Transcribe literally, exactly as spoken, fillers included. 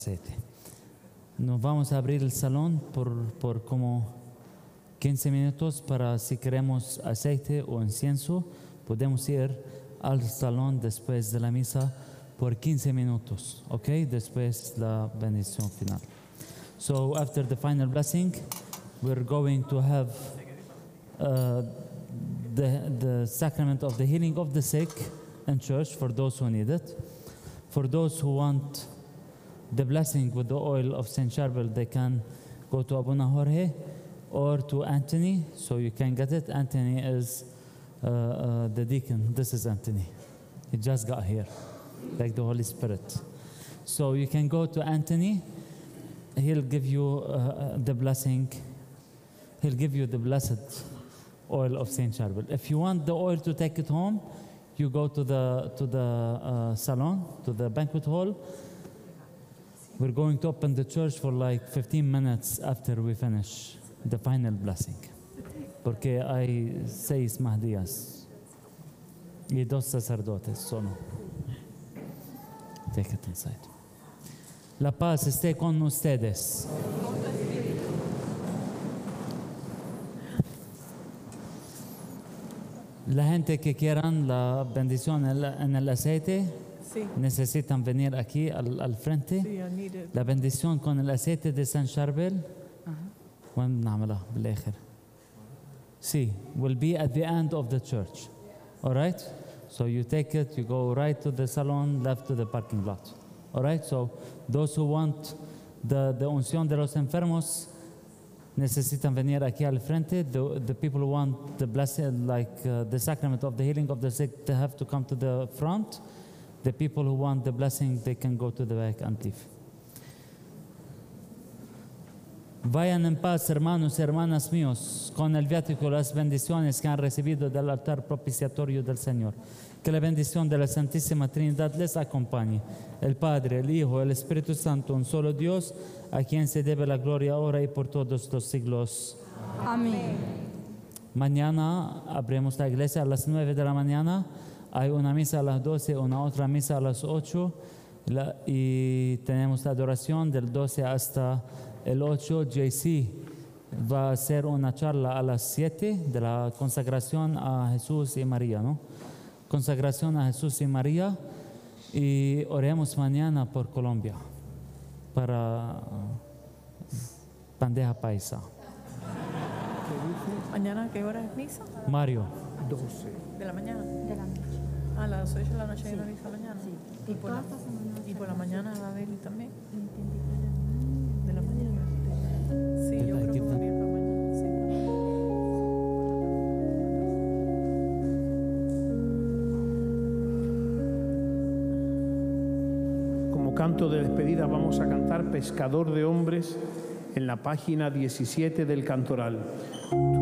aceite. Nos vamos a abrir el salón por, por como quince minutos para si queremos aceite o incienso, podemos ir al salón después de la misa por quince minutos, ¿ok? Después la bendición final. So after the final blessing, we're going to have uh, the, the sacrament of the healing of the sick in church for those who need it. For those who want the blessing with the oil of Saint Charbel, they can go to Abuna Jorge or to Anthony, so you can get it. Anthony is uh, uh, the deacon. This is Anthony. He just got here, like the Holy Spirit. So you can go to Anthony. He'll give you uh, the blessing. He'll give you the blessed oil of Saint Charbel. If you want the oil to take it home, you go to the to the uh, salon, to the banquet hall. We're going to open the church for like fifteen minutes after we finish the final blessing. Porque hay seis Mahdías y dos sacerdotes solo. Take it inside. La paz esté con ustedes. La gente que quieran la bendición en, la, en el aceite, Sí. necesitan venir aquí al, al frente. Sí, I need it. La bendición con el aceite de San Charbel. وين نعملها بالآخر؟ See, will be at the end of the church. All right? So you take it, you go right to the salon, left to the parking lot. All right? So those who want the, the unción de los enfermos necesitan venir aquí al frente. The, the people who want the blessing, like uh, the sacrament of the healing of the sick, they have to come to the front. The people who want the blessing, they can go to the back and leave. Vayan en paz, hermanos y hermanas míos, con el viático las bendiciones que han recibido del altar propiciatorio del Señor. Que la bendición de la Santísima Trinidad les acompañe. El Padre, el Hijo, el Espíritu Santo, un solo Dios, a quien se debe la gloria ahora y por todos los siglos. Amén. Mañana abrimos la iglesia a las nueve de la mañana. Hay una misa a las doce, una otra misa a las ocho. La, y tenemos la adoración del doce hasta el ocho. J C va a hacer una charla a las siete de la consagración a Jesús y María, ¿no? Consagración a Jesús y María. Y oremos mañana por Colombia para bandeja paisa. ¿Mañana qué hora es misa? Mario. doce. ¿De la mañana? De la noche. A las ocho de la noche hay una misa mañana. Sí. ¿Y por, la, Toda esta semana y por la mañana va a haber también? entendí que ¿De la mañana? Sí, yo creo que va a venir para mañana. Sí. Como canto de despedida vamos a cantar Pescador de Hombres en la página diecisiete del Cantoral.